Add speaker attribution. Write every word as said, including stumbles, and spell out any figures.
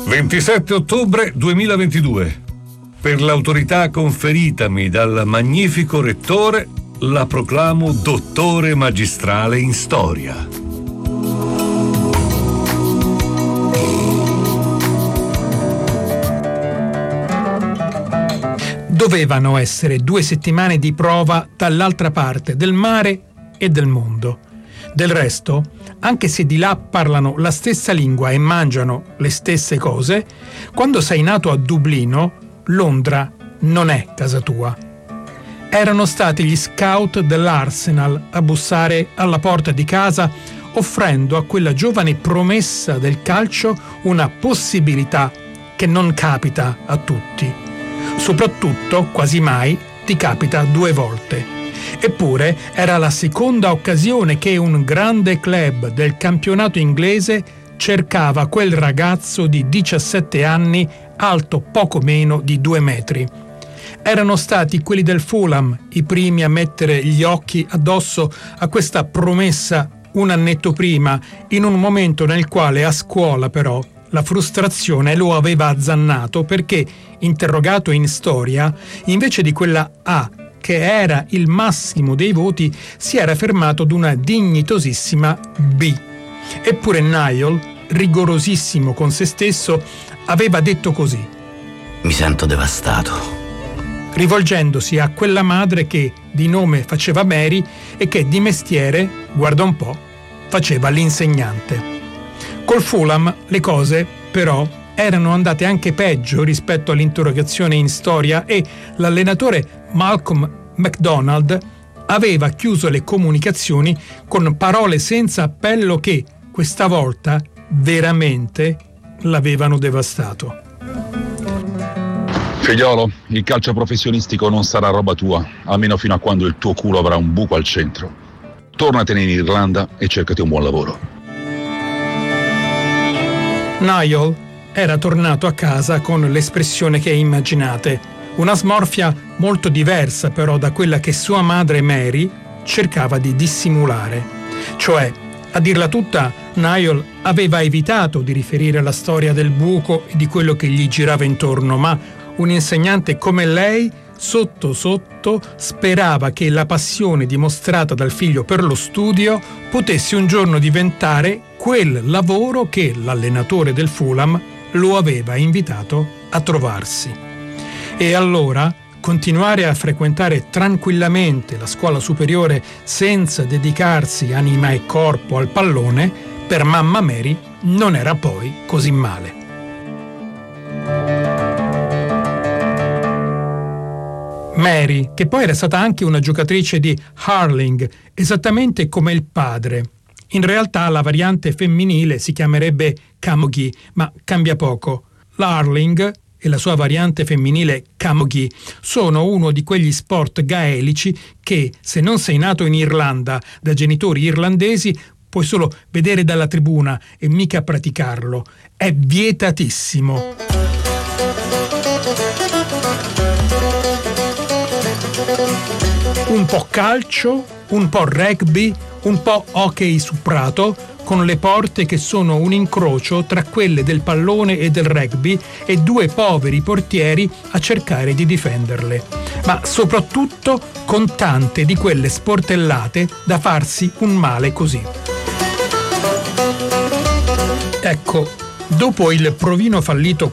Speaker 1: ventisette ottobre duemilaventidue. Per l'autorità conferitami dal magnifico rettore, la proclamo dottore magistrale in storia.
Speaker 2: Dovevano essere due settimane di prova dall'altra parte del mare e del mondo. Del resto, anche se di là parlano la stessa lingua e mangiano le stesse cose, quando sei nato a Dublino, Londra non è casa tua. Erano stati gli scout dell'Arsenal a bussare alla porta di casa, offrendo a quella giovane promessa del calcio una possibilità che non capita a tutti. Soprattutto, quasi mai, ti capita due volte. Eppure era la seconda occasione che un grande club del campionato inglese cercava quel ragazzo di diciassette anni, alto poco meno di due metri. Erano stati quelli del Fulham i primi a mettere gli occhi addosso a questa promessa un annetto prima, in un momento nel quale a scuola però la frustrazione lo aveva azzannato perché, interrogato in storia, invece di quella A che era il massimo dei voti, si era fermato ad una dignitosissima B. Eppure Niall, rigorosissimo con se stesso, aveva detto così:
Speaker 3: mi sento devastato,
Speaker 2: rivolgendosi a quella madre che di nome faceva Mary e che di mestiere, guarda un po', faceva l'insegnante. Col Fulham le cose, però, erano andate anche peggio rispetto all'interrogazione in storia e l'allenatore Malcolm McDonald aveva chiuso le comunicazioni con parole senza appello che, questa volta, veramente l'avevano devastato.
Speaker 4: Figliolo, il calcio professionistico non sarà roba tua, almeno fino a quando il tuo culo avrà un buco al centro. Tornatene in Irlanda e cercati un buon lavoro.
Speaker 2: Niall era tornato a casa con l'espressione che immaginate, una smorfia molto diversa però da quella che sua madre Mary cercava di dissimulare. Cioè, a dirla tutta, Niall aveva evitato di riferire la storia del buco e di quello che gli girava intorno, ma un insegnante come lei, sotto sotto, sperava che la passione dimostrata dal figlio per lo studio potesse un giorno diventare quel lavoro che l'allenatore del Fulham lo aveva invitato a trovarsi. E allora continuare a frequentare tranquillamente la scuola superiore senza dedicarsi anima e corpo al pallone, per mamma Mary non era poi così male. Mary, che poi era stata anche una giocatrice di hurling, esattamente come il padre. In realtà la variante femminile si chiamerebbe camogie, ma cambia poco. L'hurling e la sua variante femminile camogie sono uno di quegli sport gaelici che, se non sei nato in Irlanda da genitori irlandesi, puoi solo vedere dalla tribuna e mica praticarlo. È vietatissimo. Un po' calcio, un po' rugby, un po' hockey su prato, con le porte che sono un incrocio tra quelle del pallone e del rugby e due poveri portieri a cercare di difenderle. Ma soprattutto con tante di quelle sportellate da farsi un male così. Ecco, dopo il provino fallito